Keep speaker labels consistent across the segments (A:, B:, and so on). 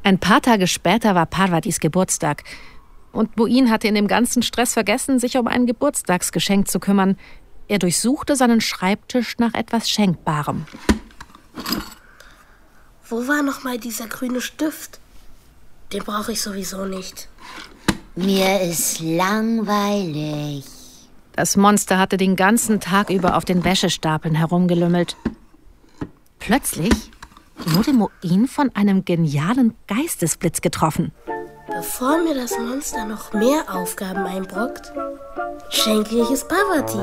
A: Ein paar Tage später war Parvatis Geburtstag. Und Moin hatte in dem ganzen Stress vergessen, sich um ein Geburtstagsgeschenk zu kümmern. Er durchsuchte seinen Schreibtisch nach etwas Schenkbarem.
B: Wo war noch mal dieser grüne Stift? Den brauche ich sowieso nicht.
C: Mir ist langweilig.
A: Das Monster hatte den ganzen Tag über auf den Wäschestapeln herumgelümmelt. Plötzlich wurde Moin von einem genialen Geistesblitz getroffen.
B: Bevor mir das Monster noch mehr Aufgaben einbrockt, schenke ich es Parvati.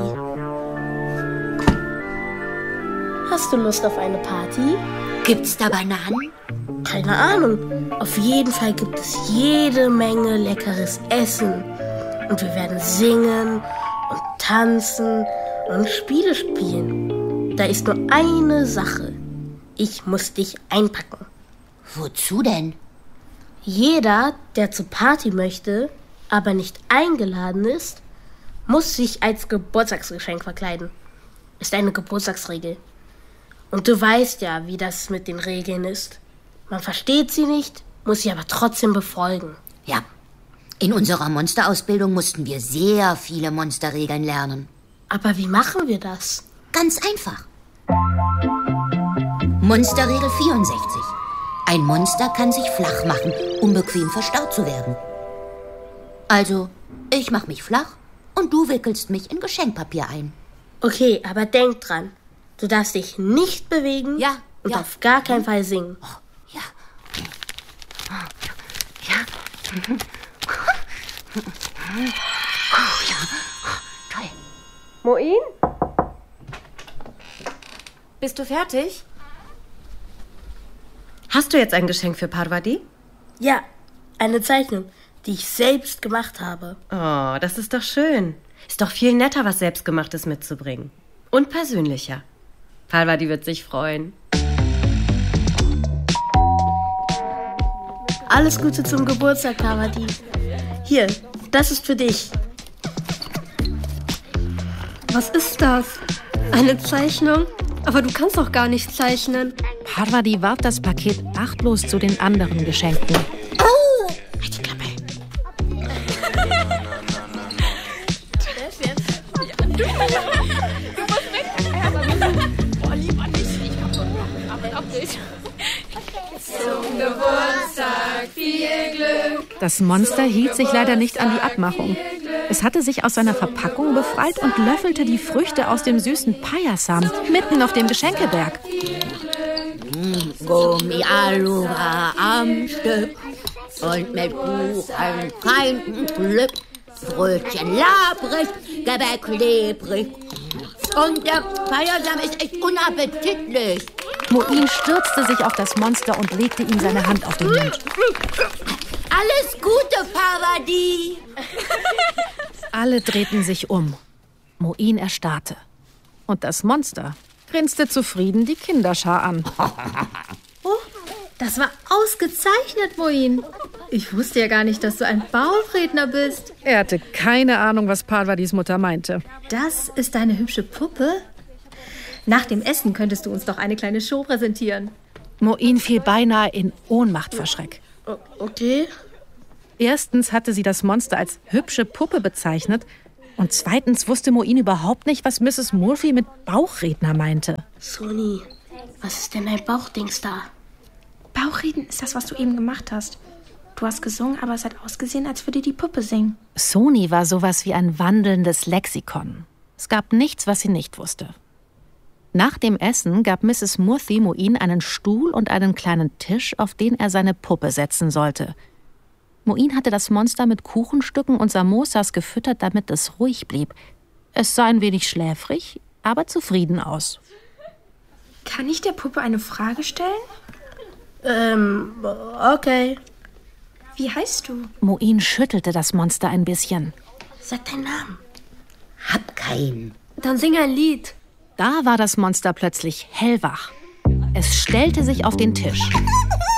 B: Hast du Lust auf eine Party?
C: Gibt's da Bananen?
B: Keine Ahnung. Auf jeden Fall gibt es jede Menge leckeres Essen. Und wir werden singen und tanzen und Spiele spielen. Da ist nur eine Sache. Ich muss dich einpacken.
C: Wozu denn?
B: Jeder, der zur Party möchte, aber nicht eingeladen ist, muss sich als Geburtstagsgeschenk verkleiden. Ist eine Geburtstagsregel. Und du weißt ja, wie das mit den Regeln ist. Man versteht sie nicht, muss sie aber trotzdem befolgen.
C: Ja, in unserer Monsterausbildung mussten wir sehr viele Monsterregeln lernen.
B: Aber wie machen wir das?
C: Ganz einfach. Monsterregel 64. Ein Monster kann sich flach machen, um bequem verstarrt zu werden. Also, ich mach mich flach und du wickelst mich in Geschenkpapier ein.
B: Okay, aber denk dran. Du darfst dich nicht bewegen und auf gar keinen Fall singen.
C: Oh, ja. Toll.
D: Moin? Bist du fertig? Hast du jetzt ein Geschenk für Parvati?
B: Ja, eine Zeichnung, die ich selbst gemacht habe.
D: Oh, das ist doch schön. Ist doch viel netter, was Selbstgemachtes mitzubringen. Und persönlicher. Parvati wird sich freuen.
B: Alles Gute zum Geburtstag, Parvati. Hier, das ist für dich.
E: Was ist das? Eine Zeichnung? Aber du kannst doch gar nicht zeichnen.
A: Parvati warf das Paket achtlos zu den anderen Geschenken.
C: Oh! Halt die Klappe.
F: Zum Geburtstag viel Glück.
A: Das Monster hielt sich leider nicht an die Abmachung. Es hatte sich aus seiner Verpackung befreit und löffelte die Früchte aus dem süßen Payasamen mitten auf dem Geschenkeberg.
C: Gummi-Alu war am Stück und mit Kuchen kein Glück. Brötchen labrig, Gebäck lebrig und der Payasamen ist echt unappetitlich.
A: Moin stürzte sich auf das Monster und legte ihm seine Hand auf den Mund.
C: Alles Gute, Parvati!
A: Alle drehten sich um. Moin erstarrte. Und das Monster grinste zufrieden die Kinderschar an.
E: Oh, das war ausgezeichnet, Moin. Ich wusste ja gar nicht, dass du ein Bauchredner bist.
A: Er hatte keine Ahnung, was Parvatis Mutter meinte.
E: Das ist deine hübsche Puppe? Nach dem Essen könntest du uns doch eine kleine Show präsentieren.
A: Moin fiel beinahe in Ohnmacht vor Schreck.
B: Okay.
A: Erstens hatte sie das Monster als hübsche Puppe bezeichnet und zweitens wusste Moin überhaupt nicht, was Mrs. Murphy mit Bauchredner meinte.
B: Soni, was ist denn dein Bauchdings da?
G: Bauchreden ist das, was du eben gemacht hast. Du hast gesungen, aber es hat ausgesehen, als würde die Puppe singen.
A: Soni war sowas wie ein wandelndes Lexikon. Es gab nichts, was sie nicht wusste. Nach dem Essen gab Mrs. Murphy Moin einen Stuhl und einen kleinen Tisch, auf den er seine Puppe setzen sollte. Moin hatte das Monster mit Kuchenstücken und Samosas gefüttert, damit es ruhig blieb. Es sah ein wenig schläfrig, aber zufrieden aus.
G: Kann ich der Puppe eine Frage stellen?
B: Okay.
G: Wie heißt du?
A: Moin schüttelte das Monster ein bisschen.
B: Sag deinen Namen.
C: Hab keinen.
E: Dann sing ein Lied.
A: Da war das Monster plötzlich hellwach. Es stellte sich auf den Tisch.